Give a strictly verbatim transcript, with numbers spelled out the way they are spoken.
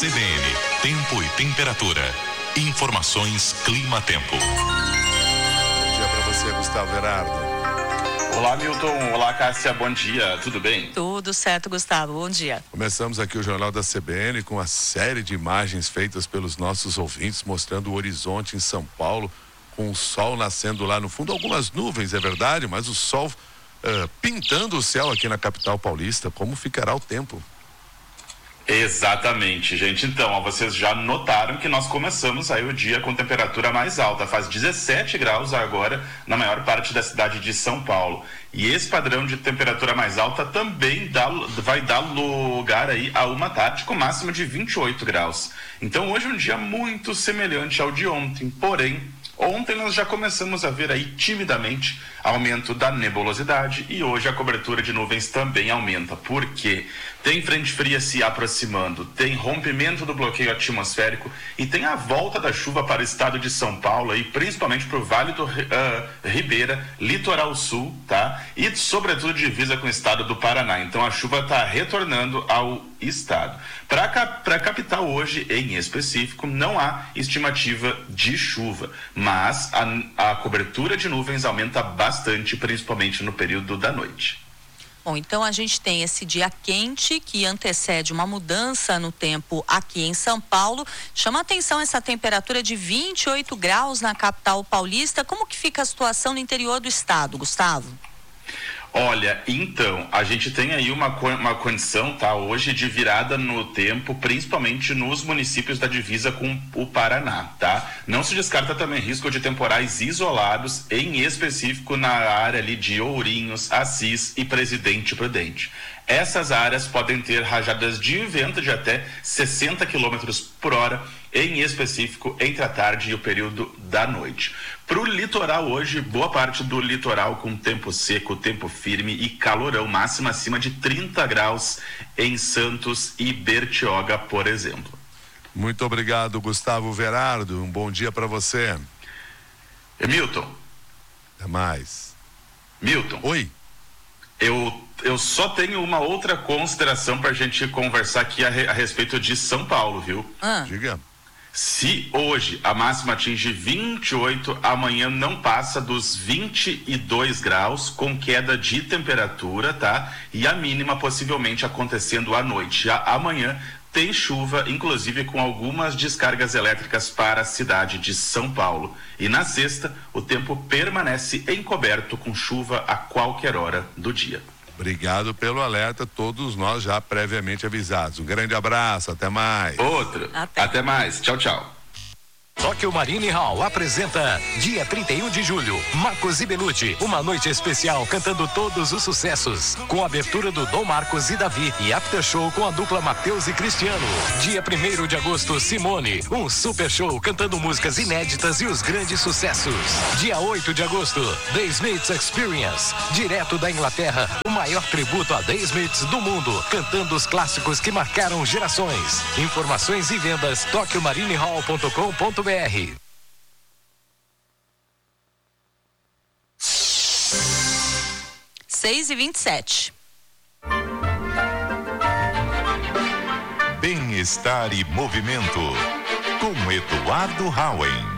C B N, tempo e temperatura. Informações Clima-Tempo. Bom dia para você, Gustavo Verardo. Olá, Milton. Olá, Cássia. Bom dia. Tudo bem? Tudo certo, Gustavo. Bom dia. Começamos aqui o Jornal da C B N com uma série de imagens feitas pelos nossos ouvintes, mostrando o horizonte em São Paulo, com o sol nascendo lá no fundo. Algumas nuvens, é verdade, mas o sol uh, pintando o céu aqui na capital paulista. Como ficará o tempo? Exatamente, gente. Então, ó, vocês já notaram que nós começamos aí o dia com temperatura mais alta. Faz dezessete graus agora na maior parte da cidade de São Paulo. E esse padrão de temperatura mais alta também dá, vai dar lugar aí a uma tarde com máxima de vinte e oito graus. Então, hoje é um dia muito semelhante ao de ontem. Porém, ontem nós já começamos a ver aí timidamente aumento da nebulosidade e hoje a cobertura de nuvens também aumenta. Por quê? Tem frente fria se aproximando, tem rompimento do bloqueio atmosférico e tem a volta da chuva para o estado de São Paulo e principalmente para o Vale do uh, Ribeira, Litoral Sul, tá? E sobretudo divisa com o estado do Paraná. Então a chuva está retornando ao estado. Para a capital hoje, em específico, não há estimativa de chuva, mas a, a cobertura de nuvens aumenta bastante, principalmente no período da noite. Bom, então a gente tem esse dia quente que antecede uma mudança no tempo aqui em São Paulo. Chama atenção essa temperatura de vinte e oito graus na capital paulista. Como que fica a situação no interior do estado, Gustavo? Olha, então, a gente tem aí uma, uma condição, tá, hoje de virada no tempo, principalmente nos municípios da divisa com o Paraná, tá? Não se descarta também risco de temporais isolados, em específico na área ali de Ourinhos, Assis e Presidente Prudente. Essas áreas podem ter rajadas de vento de até sessenta quilômetros por hora, em específico entre a tarde e o período da noite. Para o litoral hoje, boa parte do litoral com tempo seco, tempo firme e calorão, máxima acima de trinta graus em Santos e Bertioga, por exemplo. Muito obrigado, Gustavo Verardo. Um bom dia para você. Milton. Até mais. Milton. Oi. Eu, eu só tenho uma outra consideração para a gente conversar aqui a, re, a respeito de São Paulo, viu? Ah. Diga. Se hoje a máxima atinge vinte e oito, amanhã não passa dos vinte e dois graus, com queda de temperatura, tá? E a mínima possivelmente acontecendo à noite. A, amanhã tem chuva, inclusive com algumas descargas elétricas para a cidade de São Paulo. E na sexta, o tempo permanece encoberto com chuva a qualquer hora do dia. Obrigado pelo alerta, todos nós já previamente avisados. Um grande abraço, até mais. Outro, até, até mais, tchau, tchau. Tóquio Marine Hall apresenta dia trinta e um de julho, Marcos e Belucci, uma noite especial cantando todos os sucessos, com a abertura do Dom Marcos e Davi e after show com a dupla Matheus e Cristiano. Dia primeiro de agosto, Simone, um super show cantando músicas inéditas e os grandes sucessos. Dia oito de agosto, The Smiths Experience, direto da Inglaterra, o maior tributo a The Smiths do mundo, cantando os clássicos que marcaram gerações. Informações e vendas, tóquio marine hall ponto com ponto br. seis e vinte e sete. Bem-estar e movimento com Eduardo Hauen.